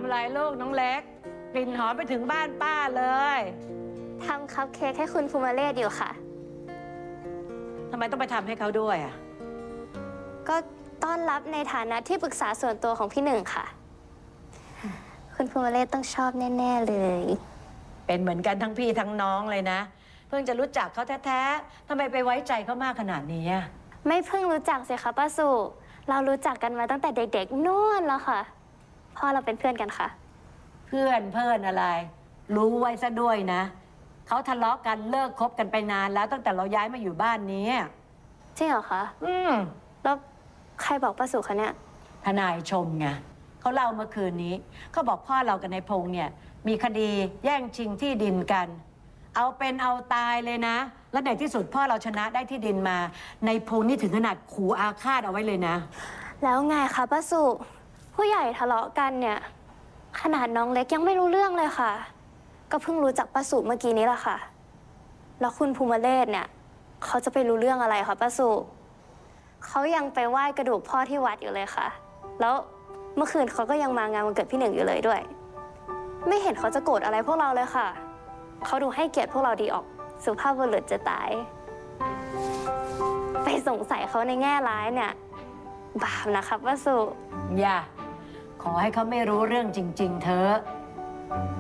อะไรลูกน้องเล็กกลิ่นหอมไปถึงบ้านป้าเลยทำคัพเค้กให้คุณภูมิเลศอยู่ค่ะทำไมต้องไปทำให้เขาด้วยอ่ะก็ต้อนรับในฐานะที่ปรึกษาส่วนตัวของพี่หนึ่งค่ะคุณภูมิเลศต้องชอบแน่ๆเลยเป็นเหมือนกันทั้งพี่ทั้งน้องเลยนะเพิ่งจะรู้จักเขาแท้ๆทำไมไปไว้ใจเขามากขนาดนี้ไม่เพิ่งรู้จักสิคะป้าสุเรารู้จักกันมาตั้งแต่เด็กๆนู่นแล้วค่ะพ่อเราเป็นเพื่อนกันค่ะเพื่อนอะไรรู้ไว้ซะด้วยนะเขาทะเลาะกันเลิกคบกันไปนานแล้วตั้งแต่เราย้ายมาอยู่บ้านนี้จริงเหรอคะแล้วใครบอกป้าสุคะเนี่ยทนายชมไงเขาเล่าเมื่อคืนนี้เขาบอกพ่อเรากับนายพงษ์เนี่ยมีคดีแย่งชิงที่ดินกันเอาเป็นเอาตายเลยนะแล้วในที่สุดพ่อเราชนะได้ที่ดินมาในพงษ์นี่ถึงขนาดขู่อาฆาตเอาไว้เลยนะแล้วไงคะป้าสุผู้ใหญ่ทะเลาะกันเนี่ยขนาดน้องเล็กยังไม่รู้เรื่องเลยค่ะก็เพิ่งรู้จักป้าสุเมื่อกี้นี้แหละค่ะแล้วคุณภูมิเลศเนี่ยเขาจะไปรู้เรื่องอะไรคะป้าสุเขายังไปไหว้กระดูกพ่อที่วัดอยู่เลยค่ะแล้วเมื่อคืนเขาก็ยังมางานวันเกิดพี่หนึ่งอยู่เลยด้วยไม่เห็นเขาจะโกรธอะไรพวกเราเลยค่ะเขาดูให้เกียรติพวกเราดีออกสุภาพบุรุษจะตายไปสงสัยเขาในแง่ร้ายเนี่ยบาปนะคะป้าสุอย่าขอให้เขาไม่รู้เรื่องจริงๆเถอะ